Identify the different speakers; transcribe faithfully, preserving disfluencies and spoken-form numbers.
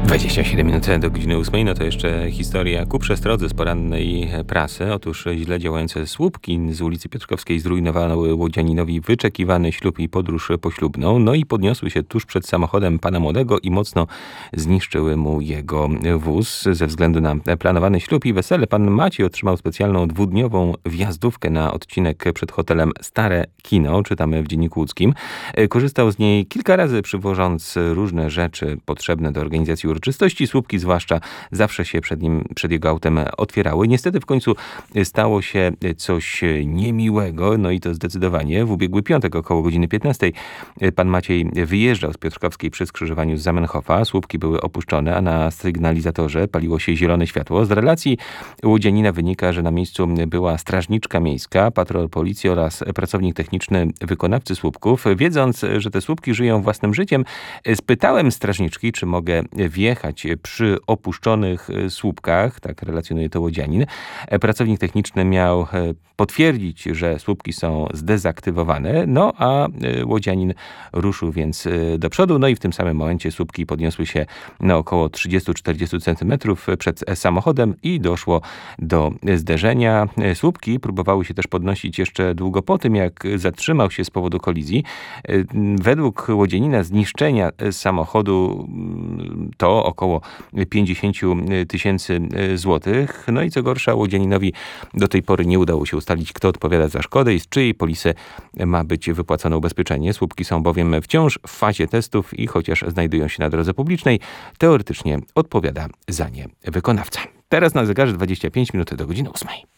Speaker 1: dwadzieścia siedem minut do godziny ósmej, no to jeszcze historia ku przestrodze z porannej prasy. Otóż źle działające słupki z ulicy Piotrkowskiej zrujnowały łodzianinowi wyczekiwany ślub i podróż poślubną, no i podniosły się tuż przed samochodem pana młodego i mocno zniszczyły mu jego wóz. Ze względu na planowany ślub i wesele pan Maciej otrzymał specjalną dwudniową wjazdówkę na odcinek przed hotelem Stare Kino, czytamy w Dzienniku Łódzkim. Korzystał z niej kilka razy, przywożąc różne rzeczy potrzebne do organizacji uroczystości. Słupki zwłaszcza zawsze się przed nim, przed jego autem otwierały. Niestety w końcu stało się coś niemiłego, no i to zdecydowanie. W ubiegły piątek około godziny piętnastej pan Maciej wyjeżdżał z Piotrkowskiej przy skrzyżowaniu z Zamenhofa. Słupki były opuszczone, a na sygnalizatorze paliło się zielone światło. Z relacji łodzianina wynika, że na miejscu była strażniczka miejska, patrol policji oraz pracownik techniczny wykonawcy słupków. Wiedząc, że te słupki żyją własnym życiem, spytałem strażniczki, czy mogę wjechać przy opuszczonych słupkach, tak relacjonuje to łodzianin. Pracownik techniczny miał potwierdzić, że słupki są zdezaktywowane, no a łodzianin ruszył więc do przodu, no i w tym samym momencie słupki podniosły się na około trzydzieści do czterdziestu centymetrów przed samochodem i doszło do zderzenia. Słupki próbowały się też podnosić jeszcze długo po tym, jak zatrzymał się z powodu kolizji. Według łodzianina zniszczenia samochodu to około pięćdziesiąt tysięcy złotych. No i co gorsza, łodzianinowi do tej pory nie udało się ustalić, kto odpowiada za szkodę i z czyjej polisy ma być wypłacone ubezpieczenie. Słupki są bowiem wciąż w fazie testów i chociaż znajdują się na drodze publicznej, teoretycznie odpowiada za nie wykonawca. Teraz na zegarze dwadzieścia pięć minut do godziny ósmej.